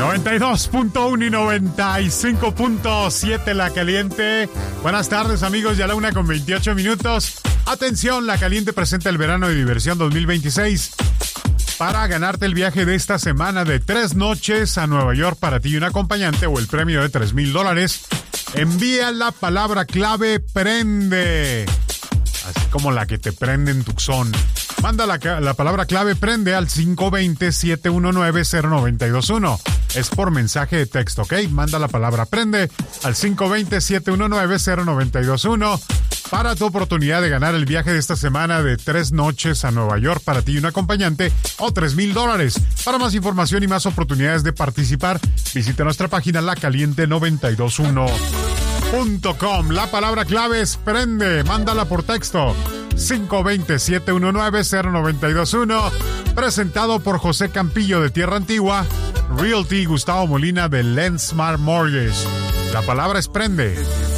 92.1 y 95.7 La Caliente. Buenas tardes, amigos, ya la 1:28. Atención, La Caliente presenta el verano de diversión 2026. Para ganarte el viaje de esta semana de 3 noches a Nueva York para ti y un acompañante o el premio de $3,000, envía la palabra clave PRENDE. Así como la que te prende en Tucson. Manda la palabra clave PRENDE al 520-719-0921. Es por mensaje de texto, ¿ok? Manda la palabra PRENDE al 520-719-0921 para tu oportunidad de ganar el viaje de esta semana de 3 noches a Nueva York para ti y un acompañante o $3,000. Para más información y más oportunidades de participar, visita nuestra página lacaliente921.com. La palabra clave es PRENDE. Mándala por texto 520-719-0921. Presentado por José Campillo de Tierra Antigua, Realty Gustavo Molina de Lensmart Mortgage. La palabra es PRENDE.